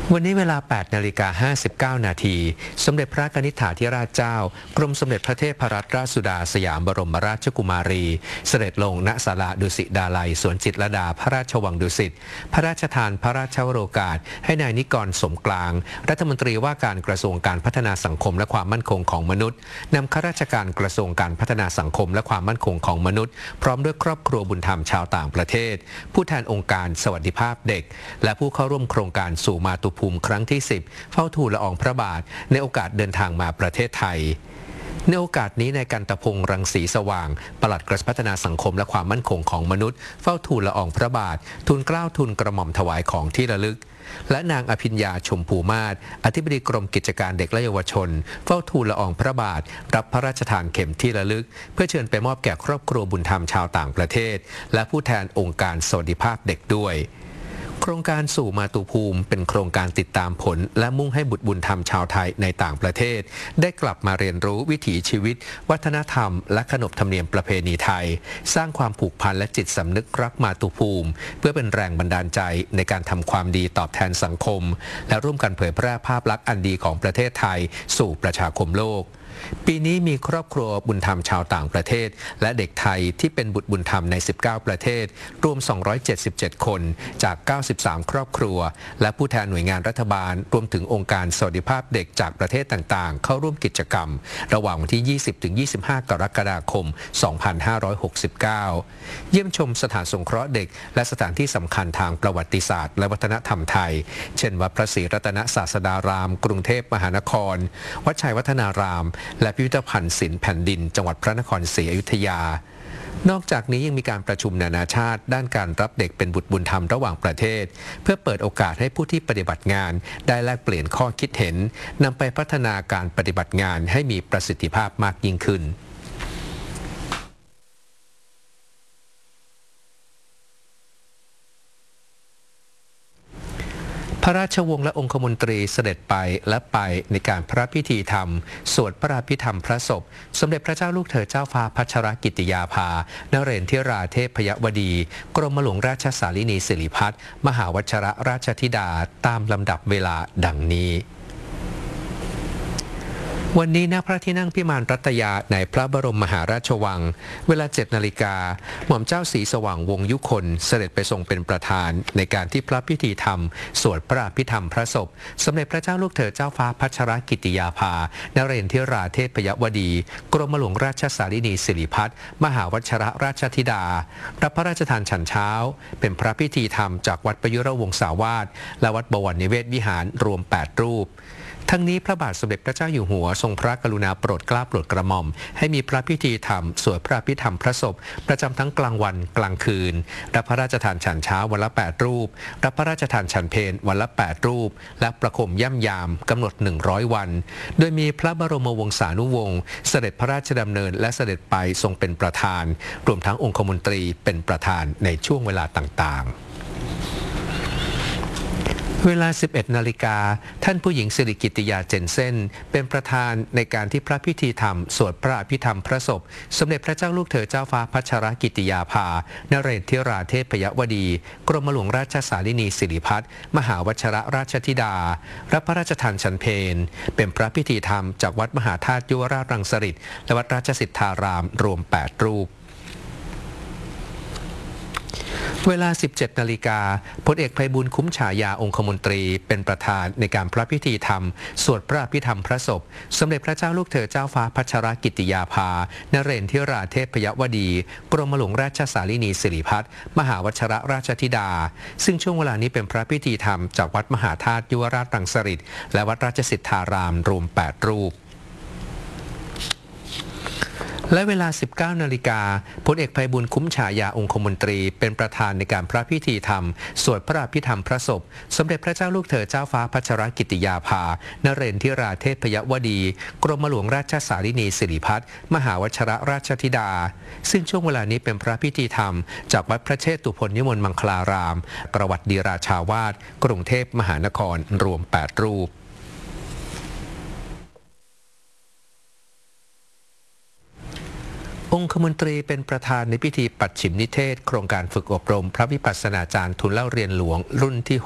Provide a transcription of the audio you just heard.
วันนี้เวลา 8:59 นาทีสมเด็จพระกนิษฐาธิราชเจ้ากรมสมเด็จพระเทพรัตนราชสุดาสยามบรมราชกุมารีเสด็จลงณศาลาดุสิตดาลัยสวนจิตรลดาพระราชวังดุสิตพระราชทานพระราชวโรกาสให้นายนิกรสมกลางรัฐมนตรีว่าการกระทรวงการพัฒนาสังคมและความมั่นคงของมนุษย์นำข้าราชการกระทรวงการพัฒนาสังคมและความมั่นคงของมนุษย์พร้อมด้วยครอบครัวบุญธรรมชาวต่างประเทศผู้แทนองค์การสวัสดิภาพเด็กและผู้เข้าร่วมโครงการสู่มาตุภูมิครั้งที่10เฝ้าทูลละอองพระบาทในโอกาสเดินทางมาประเทศไทยในโอกาสนี้นายกันตพงษ์รังสีสว่างปลัดกระทรวงพัฒนาสังคมและความมั่นคงของมนุษย์เฝ้าทูลละอองพระบาททูลเกล้าทูลกระหม่อมถวายของที่ระลึกและนางอภิญญาชมพูมาศอธิบดีกรมกิจการเด็กและเยาวชนเฝ้าทูลละอองพระบาทรับพระราชทานเข็มที่ระลึกเพื่อเชิญไปมอบแก่ครอบครัวบุญธรรมชาวต่างประเทศและผู้แทนองค์การสวัสดิภาพเด็กด้วยโครงการสู่มาตุภูมิเป็นโครงการติดตามผลและมุ่งให้บุตรบุญธรรมชาวไทยในต่างประเทศได้กลับมาเรียนรู้วิถีชีวิตวัฒนธรรมและขนบธรรมเนียมประเพณีไทยสร้างความผูกพันและจิตสำนึกรักมาตุภูมิเพื่อเป็นแรงบันดาลใจในการทำความดีตอบแทนสังคมและร่วมกันเผยแพร่ภาพลักษณ์อันดีของประเทศไทยสู่ประชาคมโลกปีนี้มีครอบครัวบุญธรรมชาวต่างประเทศและเด็กไทยที่เป็นบุตรบุญธรรมใน19ประเทศรวม277คนจาก93ครอบครัวและผู้แทนหน่วยงานรัฐบาลรวมถึงองค์การสวัสดิภาพเด็กจากประเทศต่างๆเข้าร่วมกิจกรรมระหว่างวันที่ 20-25 กรกฎาคม 2569 เยี่ยมชมสถานสงเคราะห์เด็กและสถานที่สำคัญทางประวัติศาสตร์และวัฒนธรรมไทยเช่นวัดพระศรีรัตนศาสดารามกรุงเทพมหานครวัดชัยวัฒนารามและพิพิธภัณฑ์ศิลป์แผ่นดินจังหวัดพระนครศรีอยุธยานอกจากนี้ยังมีการประชุมนานาชาติด้านการรับเด็กเป็นบุตรบุญธรรมระหว่างประเทศเพื่อเปิดโอกาสให้ผู้ที่ปฏิบัติงานได้แลกเปลี่ยนข้อคิดเห็นนำไปพัฒนาการปฏิบัติงานให้มีประสิทธิภาพมากยิ่งขึ้นพระราชวงศ์และองคมนตรีเสด็จไปและไปในการพระพิธีธรรมสวดพระอภิธรรมพระศพสมเด็จพระเจ้าลูกเธอเจ้าฟ้าพัชรกิติยาภานเรนทิราเทพยวดีกรมหลวงราชสารินีสิริพัฒน์มหาวชิรราชธิดาตามลำดับเวลาดังนี้วันนี้ณพระที่นั่งพิมานรัตยาในพระบรมมหาราชวังเวลา 7 นาฬิกาหม่อมเจ้าศรีสว่างวงศ์ยุคนเสด็จไปทรงเป็นประธานในการที่พระพิธีธรรมสวดพระอภิธรรมพระศพสมเด็จพระเจ้าลูกเธอเจ้าฟ้าพัชรกิติยาภานเรนทิราเทพยวดีกรมหลวงราชสารินีสิริพัฒน์มหาวชิรราชธิดารับพระราชทานฉันเช้าเป็นพระพิธีธรรมจากวัดประยุรวงศาวาสและวัดบวรนิเวศวิหารรวม8รูปทั้งนี้พระบาทสมเด็จพระเจ้าอยู่หัวทรงพระกรุณาโปรดเกล้าโปรดกระหม่อมให้มีพระพิธีธรรมสวดพระอภิธรรมพระศพประจำทั้งกลางวันกลางคืนรับพระราชทานฉันเช้าวันละ8รูปรับพระราชทานฉันเพลวันละ8รูปและประคมย่ำยามกำหนด100วันโดยมีพระบรมวงศานุวงศ์เสด็จพระราชดำเนินและเสด็จไปทรงเป็นประธานรวมทั้งองคมนตรีเป็นประธานในช่วงเวลาต่างๆเวลา 11 นาฬิกาท่านผู้หญิงสิริกิติยาเจนเซ่นเป็นประธานในการที่พระพิธีธรรมสวดพระอภิธรรมพระศพสมเด็จพระเจ้าลูกเธอเจ้าฟ้าพัชรกิติยาภานเรนทิราเทพยวดีกรมหลวงราชสารินีสิริพัฒน์มหาวชิรราชธิดารับพระราชทานฉันเพลเป็นพระพิธีธรรมจากวัดมหาธาตุยุวราชรังสฤษฎ์และวัดราชสิทธารามรวม8รูปเวลา 17 นาฬิกาพลเอกไพบูลย์คุ้มฉายาองคมนตรีเป็นประธานในการพระพิธีธรรมสวดพระอภิธรรมพระศพสมเด็จพระเจ้าลูกเธอเจ้าฟ้าพัชรกิติยาภานเรนทิราเทพยวดีกรมหลวงราชสารินีสิริพัฒน์มหาวชิรราชธิดาซึ่งช่วงเวลานี้เป็นพระพิธีธรรมจากวัดมหาธาตุยุวราชรังสฤษฎ์และวัดราชสิทธารามรวม8รูปและเวลา 19 นาฬิกาพลเอกไพบูลย์คุ้มฉายาองคมนตรีเป็นประธานในการพระพิธีธรรมสวดพระอภิธรรมพระศพสมเด็จพระเจ้าลูกเธอเจ้าฟ้าพัชรกิติยาภานเรนทิราเทพยวดีกรมหลวงราชสารินีสิริพัฒน์มหาวชิรราชธิดาซึ่งช่วงเวลานี้เป็นพระพิธีธรรมจากวัดพระเชตุพนนิมนต์มังคลารามประวัติดีราชาวาสกรุงเทพมหานครรวม8รูป องคมนตรีเป็นประธานในพิธีปัจฉิมนิเทศโครงการฝึกอบรมพระวิปัสสนาจารย์ทุนเล่าเรียนหลวงรุ่นที่